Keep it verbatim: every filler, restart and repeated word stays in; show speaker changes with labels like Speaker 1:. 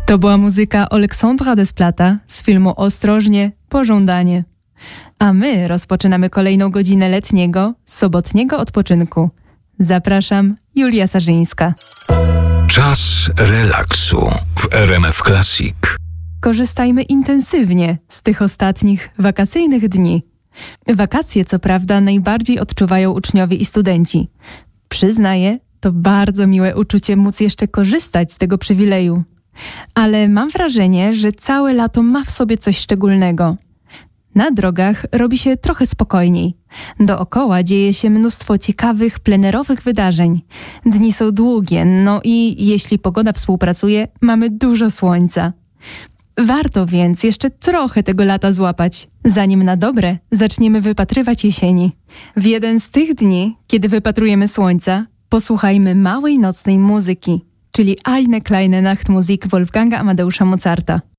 Speaker 1: To była muzyka Aleksandra Desplata z filmu Ostrożnie, pożądanie. A my rozpoczynamy kolejną godzinę letniego, sobotniego odpoczynku. Zapraszam, Julia Sarzyńska.
Speaker 2: Czas relaksu w R M F Classic.
Speaker 1: Korzystajmy intensywnie z tych ostatnich wakacyjnych dni. Wakacje, co prawda, najbardziej odczuwają uczniowie i studenci. Przyznaję, to bardzo miłe uczucie móc jeszcze korzystać z tego przywileju. Ale mam wrażenie, że całe lato ma w sobie coś szczególnego. Na drogach robi się trochę spokojniej. Dookoła dzieje się mnóstwo ciekawych, plenerowych wydarzeń. Dni są długie, no i jeśli pogoda współpracuje, mamy dużo słońca. Warto więc jeszcze trochę tego lata złapać, zanim na dobre zaczniemy wypatrywać jesieni. W jeden z tych dni, kiedy wypatrujemy słońca, posłuchajmy małej nocnej muzyki, czyli Eine kleine Nachtmusik Wolfganga Amadeusza Mozarta.